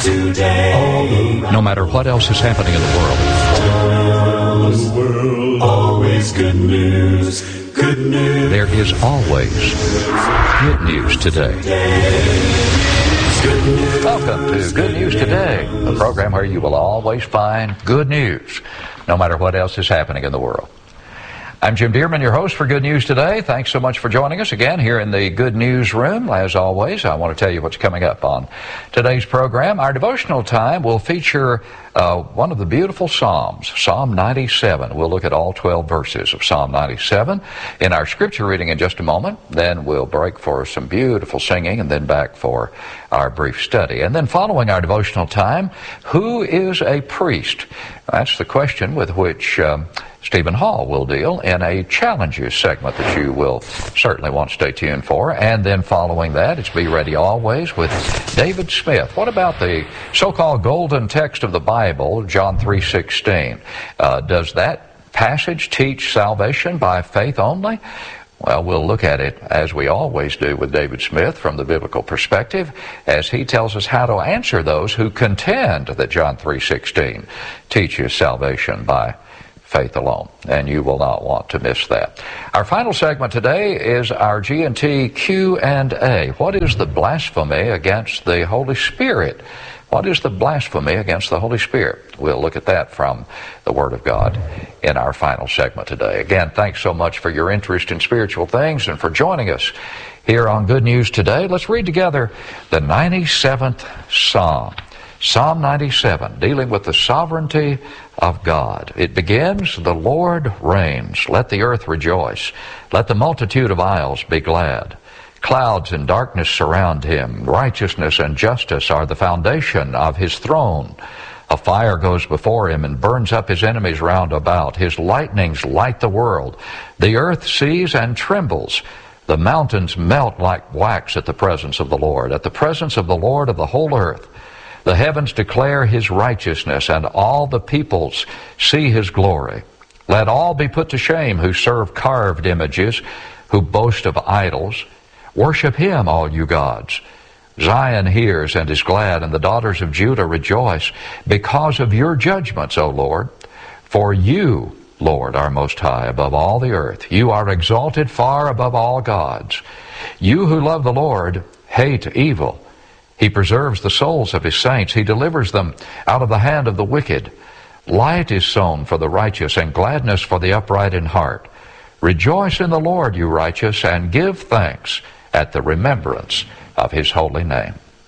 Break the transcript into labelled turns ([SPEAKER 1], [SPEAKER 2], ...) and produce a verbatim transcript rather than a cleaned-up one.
[SPEAKER 1] today.
[SPEAKER 2] No matter what else is happening in the world,
[SPEAKER 1] The world, always good news, good news.
[SPEAKER 2] there is always good news today. Welcome to Good News Today, a program where you will always find good news, no matter what else is happening in the world. I'm Jim Dearman, your host for Good News Today. Thanks so much for joining us again here in the Good News Room. As always, I want to tell you what's coming up on today's program. Our devotional time will feature uh, one of the beautiful Psalms, Psalm ninety-seven. We'll look at all twelve verses of Psalm ninety-seven in our scripture reading in just a moment. Then we'll break for some beautiful singing and then back for our brief study. And then following our devotional time, who is a priest? That's the question with which Um, Stephen Hall will deal in a challenges segment that you will certainly want to stay tuned for. And then following that, it's Be Ready Always with David Smith. What about the so-called golden text of the Bible, John three sixteen? Uh, does that passage teach salvation by faith only? Well, we'll look at it, as we always do with David Smith, from the biblical perspective, as he tells us how to answer those who contend that John three sixteen teaches salvation by faith alone, and you will not want to miss that. Our final segment today is our G and T Q and A. What is the blasphemy against the Holy Spirit? What is the blasphemy against the Holy Spirit? We'll look at that from the Word of God in our final segment today. Again, thanks so much for your interest in spiritual things and for joining us here on Good News Today. Let's read together the ninety-seventh Psalm. Psalm ninety-seven, dealing with the sovereignty of God. It begins, "The Lord reigns. Let the earth rejoice. Let the multitude of isles be glad. Clouds and darkness surround him. Righteousness and justice are the foundation of his throne. A fire goes before him and burns up his enemies round about. His lightnings light the world. The earth sees and trembles. The mountains melt like wax at the presence of the Lord, at the presence of the Lord of the whole earth. The heavens declare his righteousness, and all the peoples see his glory. Let all be put to shame who serve carved images, who boast of idols. Worship him, all you gods. Zion hears and is glad, and the daughters of Judah rejoice because of your judgments, O Lord. For you, Lord, are most high above all the earth. You are exalted far above all gods. You who love the Lord hate evil. He preserves the souls of his saints. He delivers them out of the hand of the wicked. Light is sown for the righteous, and gladness for the upright in heart. Rejoice in the Lord, you righteous, and give thanks at the remembrance of his holy name."